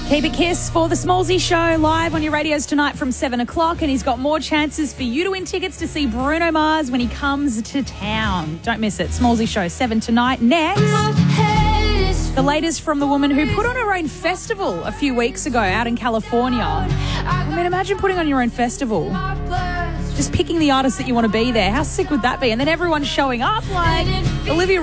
Keep a kiss for the Smallsy Show live on your radios tonight from 7 o'clock, and he's got more chances for you to win tickets to see Bruno Mars when he comes to town. Don't miss it. Smallsy Show 7 tonight. Next, the latest from the woman who put on her own festival a few weeks ago out in California. I mean, imagine putting on your own festival. Just picking the artists that you want to be there. How sick would that be? And then everyone showing up like Olivia